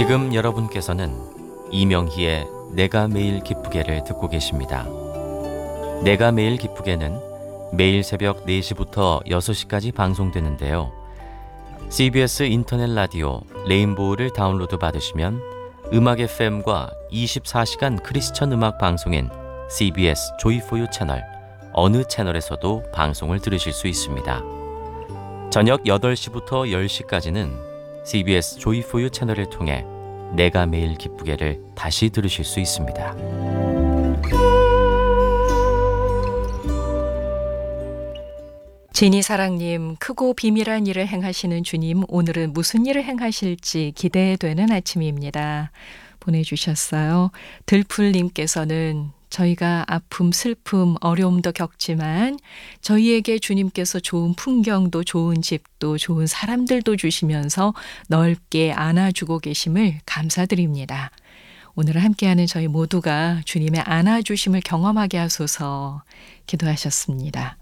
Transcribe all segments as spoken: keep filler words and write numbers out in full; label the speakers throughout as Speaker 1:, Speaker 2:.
Speaker 1: 지금 여러분께서는 이명희의 내가 매일 기쁘게를 듣고 계십니다. 내가 매일 기쁘게는 매일 새벽 네 시부터 여섯 시까지 방송되는데요. 씨비에스 인터넷 라디오 레인보우를 다운로드 받으시면 음악 에프엠과 이십사 시간 크리스천 음악 방송인 씨비에스 조이포유 채널 어느 채널에서도 방송을 들으실 수 있습니다. 저녁 여덟 시부터 열 시까지는 씨비에스 조이포유 채널을 통해 내가 매일 기쁘게를 다시 들으실 수 있습니다.
Speaker 2: 제니사랑님, 크고 비밀한 일을 행하시는 주님, 오늘은 무슨 일을 행하실지 기대되는 아침입니다. 보내주셨어요. 들풀님께서는 저희가 아픔, 슬픔, 어려움도 겪지만 저희에게 주님께서 좋은 풍경도 좋은 집도 좋은 사람들도 주시면서 넓게 안아주고 계심을 감사드립니다. 오늘 함께하는 저희 모두가 주님의 안아주심을 경험하게 하소서 기도하셨습니다.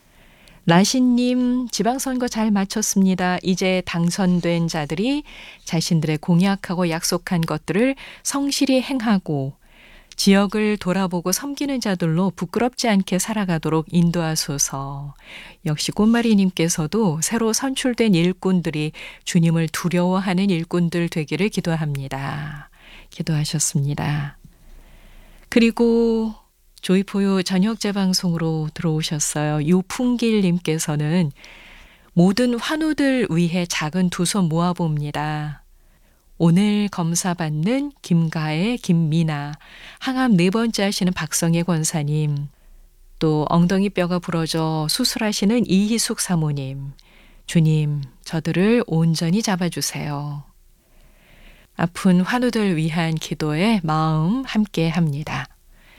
Speaker 2: 라신님, 지방선거 잘 마쳤습니다. 이제 당선된 자들이 자신들의 공약하고 약속한 것들을 성실히 행하고 지역을 돌아보고 섬기는 자들로 부끄럽지 않게 살아가도록 인도하소서. 역시 꽃마리님께서도 새로 선출된 일꾼들이 주님을 두려워하는 일꾼들 되기를 기도합니다. 기도하셨습니다. 그리고 조이포유 저녁 재방송으로 들어오셨어요. 유풍길님께서는 모든 환우들 위해 작은 두 손 모아봅니다. 오늘 검사받는 김가혜, 김미나, 항암 네 번째 하시는 박성애 권사님, 또 엉덩이 뼈가 부러져 수술하시는 이희숙 사모님, 주님, 저들을 온전히 잡아주세요. 아픈 환우들 위한 기도에 마음 함께 합니다.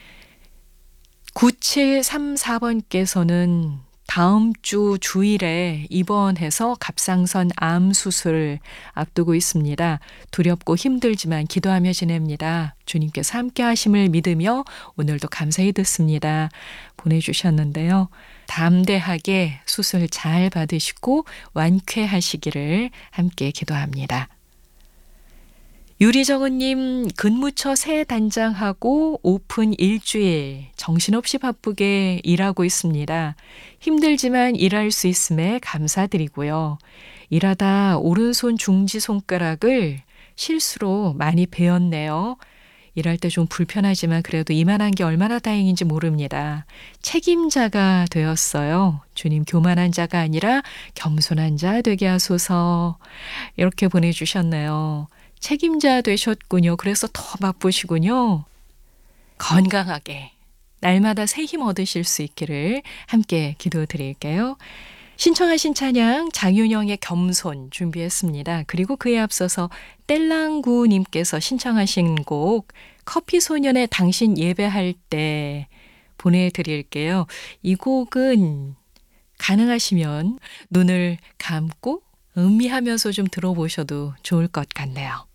Speaker 2: 구칠삼사 번께서는 다음 주 주일에 입원해서 갑상선 암 수술 앞두고 있습니다. 두렵고 힘들지만 기도하며 지냅니다. 주님께서 함께 하심을 믿으며 오늘도 감사히 듣습니다. 보내주셨는데요. 담대하게 수술 잘 받으시고 완쾌하시기를 함께 기도합니다. 유리정은님, 근무처 새 단장하고 오픈 일주일 정신없이 바쁘게 일하고 있습니다. 힘들지만 일할 수 있음에 감사드리고요. 일하다 오른손 중지손가락을 실수로 많이 베었네요. 일할 때 좀 불편하지만 그래도 이만한 게 얼마나 다행인지 모릅니다. 책임자가 되었어요. 주님, 교만한 자가 아니라 겸손한 자 되게 하소서. 이렇게 보내주셨네요. 책임자 되셨군요. 그래서 더 바쁘시군요. 건강하게 날마다 새 힘 얻으실 수 있기를 함께 기도드릴게요. 신청하신 찬양 장윤영의 겸손 준비했습니다. 그리고 그에 앞서서 뗄랑구님께서 신청하신 곡 커피소년의 당신 예배할 때 보내드릴게요. 이 곡은 가능하시면 눈을 감고 음미하면서 좀 들어보셔도 좋을 것 같네요.